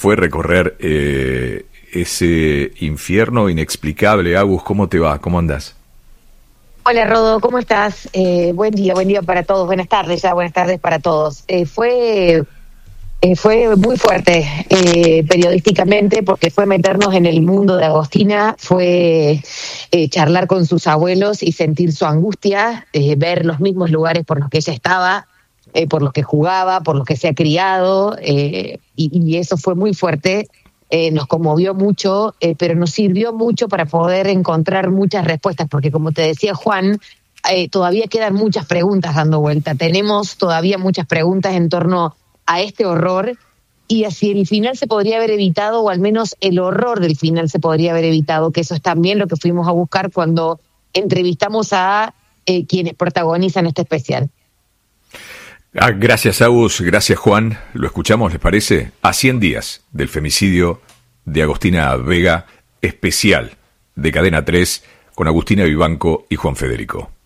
fue recorrer ese infierno inexplicable. Agus, ¿cómo te va? ¿Cómo andás? Hola Rodo, ¿cómo estás? Buen día para todos, buenas tardes para todos. Fue muy fuerte periodísticamente, porque fue meternos en el mundo de Agostina, fue charlar con sus abuelos y sentir su angustia, ver los mismos lugares por los que ella estaba, por los que jugaba, por los que se ha criado, y eso fue muy fuerte. Nos conmovió mucho, pero nos sirvió mucho para poder encontrar muchas respuestas, porque como te decía Juan, todavía quedan muchas preguntas dando vuelta. Tenemos todavía muchas preguntas en torno a este horror, y así el final se podría haber evitado, o al menos el horror del final se podría haber evitado, que eso es también lo que fuimos a buscar cuando entrevistamos a quienes protagonizan este especial. Gracias, Agus, gracias, Juan. Lo escuchamos, ¿les parece? A 100 días del femicidio de Agostina Vega, especial de Cadena 3, con Agustina Vivanco y Juan Federico.